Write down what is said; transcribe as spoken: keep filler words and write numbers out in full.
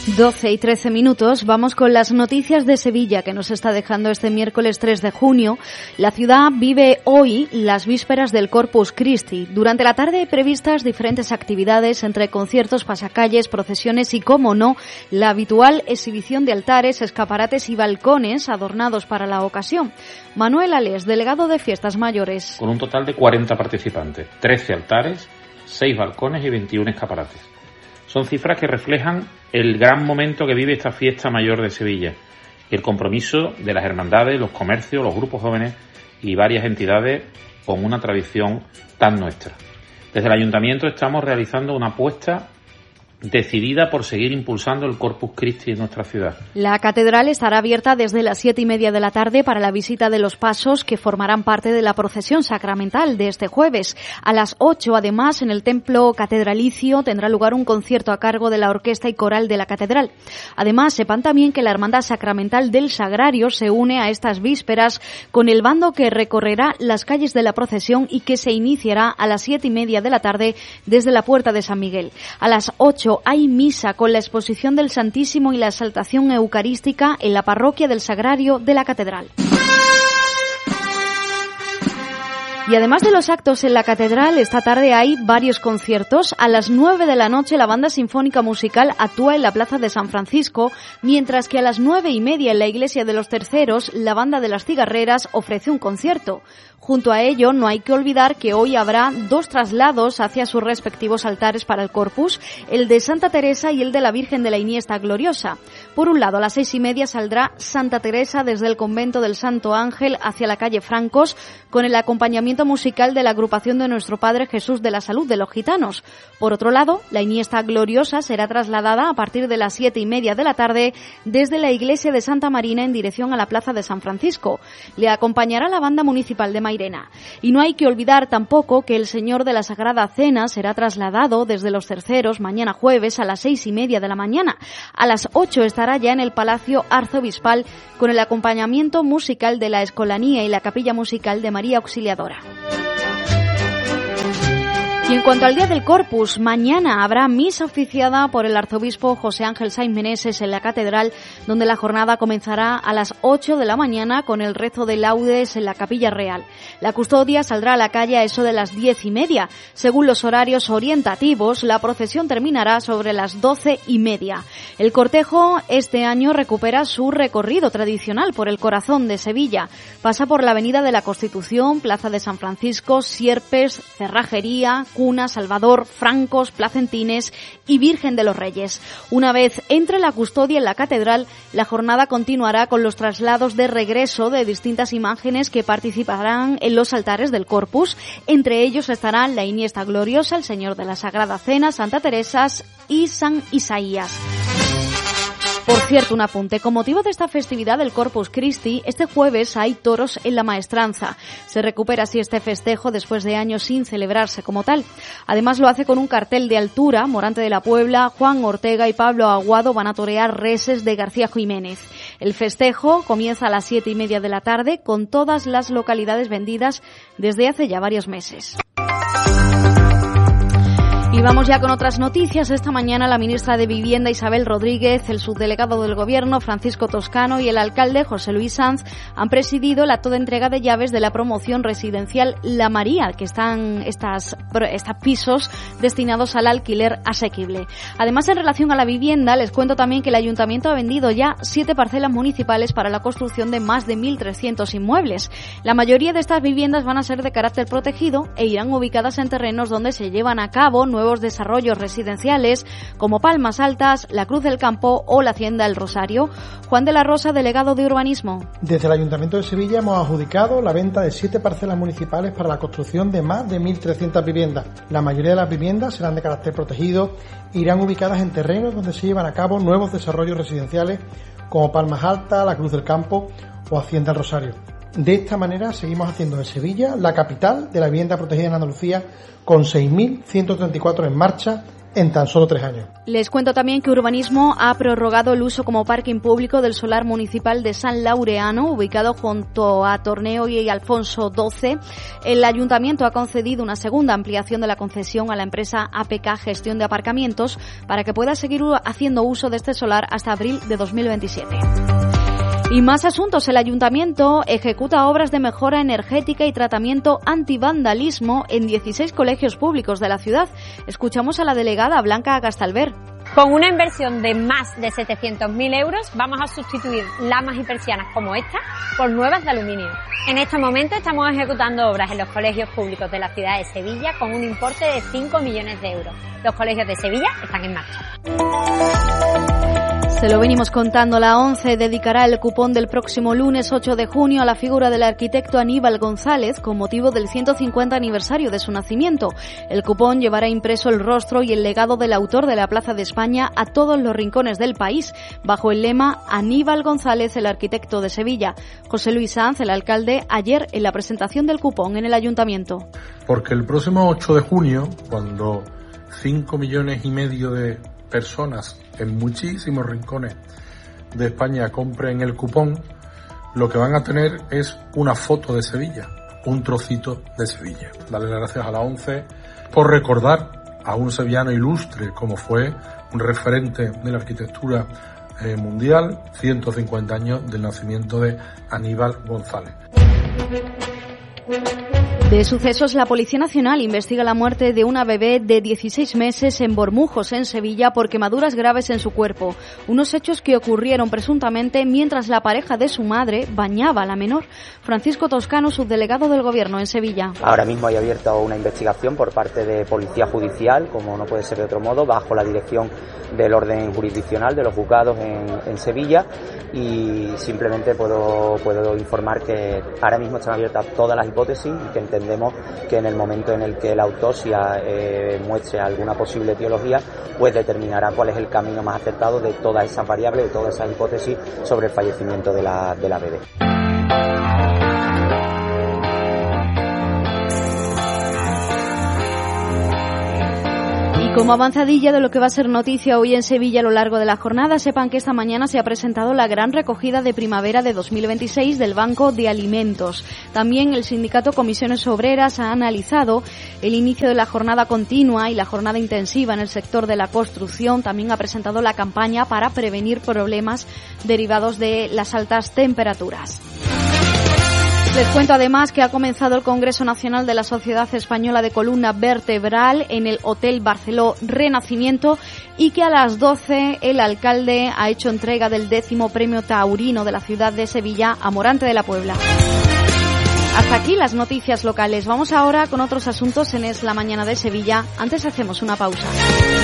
doce y trece minutos, vamos con las noticias de Sevilla que nos está dejando este miércoles tres de junio. La ciudad vive hoy las vísperas del Corpus Christi. Durante la tarde hay previstas diferentes actividades entre conciertos, pasacalles, procesiones y, como no, la habitual exhibición de altares, escaparates y balcones adornados para la ocasión. Manuel Ales, delegado de Fiestas Mayores. Con un total de cuarenta participantes, trece altares, seis balcones y veintiún escaparates. Son cifras que reflejan el gran momento que vive esta fiesta mayor de Sevilla y el compromiso de las hermandades, los comercios, los grupos jóvenes y varias entidades con una tradición tan nuestra. Desde el Ayuntamiento estamos realizando una apuesta decidida por seguir impulsando el Corpus Christi en nuestra ciudad. La catedral estará abierta desde las siete y media de la tarde para la visita de los pasos que formarán parte de la procesión sacramental de este jueves. A las ocho, además, en el templo catedralicio tendrá lugar un concierto a cargo de la orquesta y coral de la catedral. Además, sepan también que la Hermandad Sacramental del Sagrario se une a estas vísperas con el bando que recorrerá las calles de la procesión y que se iniciará a las siete y media de la tarde desde la Puerta de San Miguel. A las ocho hay misa con la exposición del Santísimo y la exaltación eucarística en la parroquia del Sagrario de la Catedral. Y además de los actos en la catedral, esta tarde hay varios conciertos. A las nueve de la noche la Banda Sinfónica Musical actúa en la Plaza de San Francisco, mientras que a las nueve y media en la Iglesia de los Terceros la Banda de las Cigarreras ofrece un concierto. Junto a ello, no hay que olvidar que hoy habrá dos traslados hacia sus respectivos altares para el Corpus, el de Santa Teresa y el de la Virgen de la Iniesta Gloriosa. Por un lado, a las seis y media saldrá Santa Teresa desde el convento del Santo Ángel hacia la calle Francos, con el acompañamiento musical de la agrupación de Nuestro Padre Jesús de la Salud de los Gitanos. Por otro lado, la Iniesta Gloriosa será trasladada a partir de las siete y media de la tarde desde la iglesia de Santa Marina en dirección a la Plaza de San Francisco. Le acompañará la Banda Municipal de Mairena. Y no hay que olvidar tampoco que el Señor de la Sagrada Cena será trasladado desde los Terceros mañana jueves a las seis y media de la mañana. A las ocho estará ya en el Palacio Arzobispal con el acompañamiento musical de la Escolanía y la Capilla Musical de María Auxiliadora. Y en cuanto al Día del Corpus, mañana habrá misa oficiada por el arzobispo José Ángel Sainz Meneses en la catedral, donde la jornada comenzará a las ocho de la mañana con el rezo de laudes en la Capilla Real. La custodia saldrá a la calle a eso de las diez y media. Según los horarios orientativos, la procesión terminará sobre las doce y media. El cortejo este año recupera su recorrido tradicional por el corazón de Sevilla. Pasa por la Avenida de la Constitución, Plaza de San Francisco, Sierpes, Cerrajería, Cuna, Salvador, Francos, Placentines y Virgen de los Reyes. Una vez entre la custodia en la catedral, la jornada continuará con los traslados de regreso de distintas imágenes que participarán en los altares del Corpus. Entre ellos estarán la Iniesta Gloriosa, el Señor de la Sagrada Cena, Santa Teresa y San Isaías. Por cierto, un apunte. Con motivo de esta festividad del Corpus Christi, este jueves hay toros en la Maestranza. Se recupera así este festejo después de años sin celebrarse como tal. Además lo hace con un cartel de altura. Morante de la Puebla, Juan Ortega y Pablo Aguado van a torear reses de García Jiménez. El festejo comienza a las siete y media de la tarde con todas las localidades vendidas desde hace ya varios meses. Y vamos ya con otras noticias. Esta mañana la ministra de Vivienda Isabel Rodríguez, el subdelegado del Gobierno Francisco Toscano y el alcalde José Luis Sanz han presidido el acto de entrega de llaves de la promoción residencial La María, que están estas, estos pisos destinados al alquiler asequible. Además, en relación a la vivienda, les cuento también que el Ayuntamiento ha vendido ya siete parcelas municipales para la construcción de más de mil trescientos inmuebles. La mayoría de estas viviendas van a ser de carácter protegido e irán ubicadas en terrenos donde se llevan a cabo nuevos nuevos desarrollos residenciales como Palmas Altas, la Cruz del Campo o la Hacienda El Rosario. Juan de la Rosa, delegado de Urbanismo. Desde el Ayuntamiento de Sevilla hemos adjudicado la venta de siete parcelas municipales para la construcción de más de mil trescientas viviendas. La mayoría de las viviendas serán de carácter protegido e irán ubicadas en terrenos donde se llevan a cabo nuevos desarrollos residenciales como Palmas Altas, la Cruz del Campo o Hacienda El Rosario. De esta manera seguimos haciendo de Sevilla la capital de la vivienda protegida en Andalucía, con seis mil ciento treinta y cuatro en marcha en tan solo tres años. Les cuento también que Urbanismo ha prorrogado el uso como parking público del solar municipal de San Laureano, ubicado junto a Torneo y Alfonso doce. El Ayuntamiento ha concedido una segunda ampliación de la concesión a la empresa A P K Gestión de Aparcamientos para que pueda seguir haciendo uso de este solar hasta abril de dos mil veintisiete. Y más asuntos. El Ayuntamiento ejecuta obras de mejora energética y tratamiento antivandalismo en dieciséis colegios públicos de la ciudad. Escuchamos a la delegada Blanca Gastalver. Con una inversión de más de setecientos mil euros vamos a sustituir lamas y persianas como esta por nuevas de aluminio. En este momento estamos ejecutando obras en los colegios públicos de la ciudad de Sevilla con un importe de cinco millones de euros. Los colegios de Sevilla están en marcha. Se lo venimos contando, la ONCE dedicará el cupón del próximo lunes ocho de junio a la figura del arquitecto Aníbal González con motivo del ciento cincuenta aniversario de su nacimiento. El cupón llevará impreso el rostro y el legado del autor de la Plaza de España a todos los rincones del país, bajo el lema Aníbal González, el arquitecto de Sevilla. José Luis Sanz, el alcalde, ayer en la presentación del cupón en el Ayuntamiento. Porque el próximo ocho de junio, cuando cinco millones y medio de personas en muchísimos rincones de España compren el cupón, lo que van a tener es una foto de Sevilla, un trocito de Sevilla. Darle las gracias a la ONCE por recordar a un sevillano ilustre como fue un referente de la arquitectura eh, mundial, ciento cincuenta años del nacimiento de Aníbal González. De sucesos, la Policía Nacional investiga la muerte de una bebé de dieciséis meses en Bormujos, en Sevilla, por quemaduras graves en su cuerpo. Unos hechos que ocurrieron presuntamente mientras la pareja de su madre bañaba a la menor. Francisco Toscano, subdelegado del Gobierno en Sevilla. Ahora mismo hay abierta una investigación por parte de Policía Judicial, como no puede ser de otro modo, bajo la dirección del orden jurisdiccional de los juzgados en, en Sevilla, y simplemente puedo, puedo informar que ahora mismo están abiertas todas las hipótesis y que entendemos que en el momento en el que la autopsia eh, muestre alguna posible etiología, pues determinará cuál es el camino más acertado de todas esas variables, de todas esas hipótesis sobre el fallecimiento de la, de la bebé. Como avanzadilla de lo que va a ser noticia hoy en Sevilla a lo largo de la jornada, sepan que esta mañana se ha presentado la gran recogida de primavera de dos mil veintiséis del Banco de Alimentos. También el sindicato Comisiones Obreras ha analizado el inicio de la jornada continua y la jornada intensiva en el sector de la construcción. También ha presentado la campaña para prevenir problemas derivados de las altas temperaturas. Les cuento además que ha comenzado el Congreso Nacional de la Sociedad Española de Columna Vertebral en el Hotel Barceló Renacimiento y que a las doce el alcalde ha hecho entrega del décimo premio taurino de la ciudad de Sevilla a Morante de la Puebla. Hasta aquí las noticias locales. Vamos ahora con otros asuntos en Es la Mañana de Sevilla. Antes hacemos una pausa.